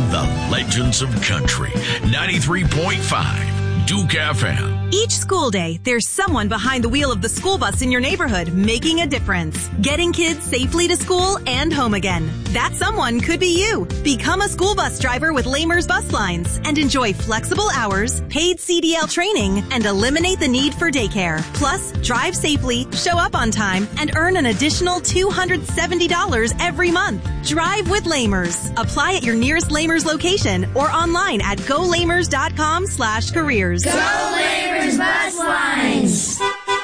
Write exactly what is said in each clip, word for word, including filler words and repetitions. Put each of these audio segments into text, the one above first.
the legends of country. ninety-three point five Duke F M. Each school day, there's someone behind the wheel of the school bus in your neighborhood making a difference. Getting kids safely to school and home again. That someone could be you. Become a school bus driver with Lamers Bus Lines and enjoy flexible hours, paid C D L training, and eliminate the need for daycare. Plus, drive safely, show up on time, and earn an additional two hundred seventy dollars every month. Drive with Lamers. Apply at your nearest Lamers location or online at go lamers dot com slash careers. Go Lamers Bus Lines!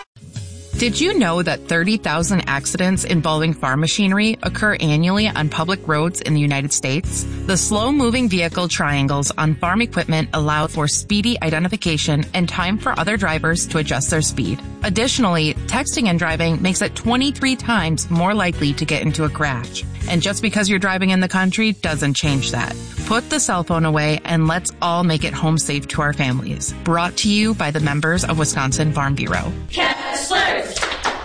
Did you know that thirty thousand accidents involving farm machinery occur annually on public roads in the United States? The slow-moving vehicle triangles on farm equipment allow for speedy identification and time for other drivers to adjust their speed. Additionally, texting and driving makes it twenty-three times more likely to get into a crash. And just because you're driving in the country doesn't change that. Put the cell phone away and let's all make it home safe to our families. Brought to you by the members of Wisconsin Farm Bureau. Kessler's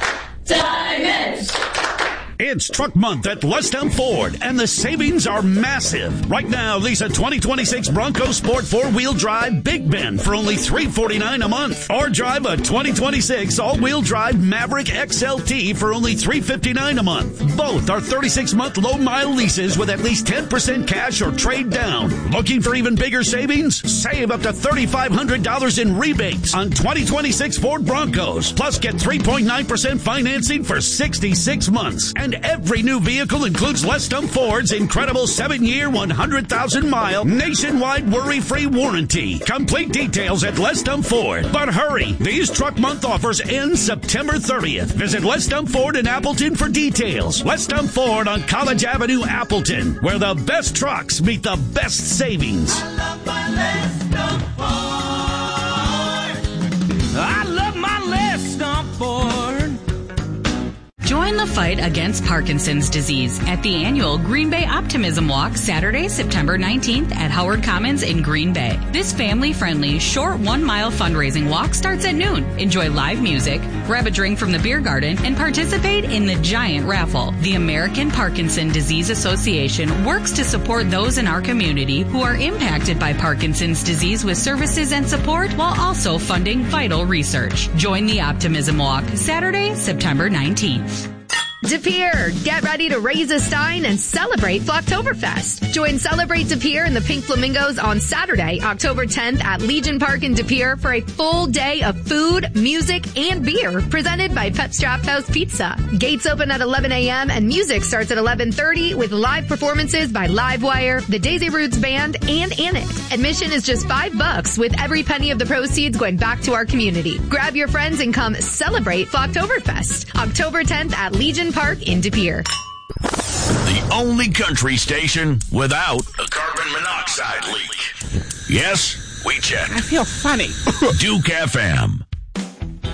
Diamonds. It's Truck Month at Westham Ford, and the savings are massive. Right now, lease a twenty twenty-six Bronco Sport four-wheel drive Big Bend for only three hundred forty-nine dollars a month. Or drive a twenty twenty-six all-wheel drive Maverick X L T for only three hundred fifty-nine dollars a month. Both are thirty-six month low-mile leases with at least ten percent cash or trade down. Looking for even bigger savings? Save up to three thousand five hundred dollars in rebates on twenty twenty-six Ford Broncos. Plus, get three point nine percent financing for sixty-six months. And every new vehicle includes Westham Ford's incredible seven-year, one hundred thousand mile nationwide worry-free warranty. Complete details at Westham Ford. But hurry, these Truck Month offers end September thirtieth. Visit Westham Ford in Appleton for details. Westham Ford on College Avenue, Appleton, where the best trucks meet the best savings. I love my Westham Ford. I love my Westham Ford. Join the fight against Parkinson's disease at the annual Green Bay Optimism Walk Saturday, September nineteenth at Howard Commons in Green Bay. This family-friendly, short one-mile fundraising walk starts at noon. Enjoy live music, grab a drink from the beer garden, and participate in the giant raffle. The American Parkinson Disease Association works to support those in our community who are impacted by Parkinson's disease with services and support while also funding vital research. Join the Optimism Walk Saturday, September nineteenth. De Pere, get ready to raise a stein and celebrate Flocktoberfest. Join Celebrate De Pere and the Pink Flamingos on Saturday, October tenth at Legion Park in De Pere for a full day of food, music, and beer presented by Pep's Draft House Pizza. Gates open at eleven a.m. and music starts at eleven thirty with live performances by Livewire, the Daisy Roots Band, and Annette. Admission is just five bucks with every penny of the proceeds going back to our community. Grab your friends and come celebrate Flocktoberfest. October tenth at Legion Park in De Pere. The only country station without a carbon monoxide leak. Yes, we checked. I feel funny. Duke F M.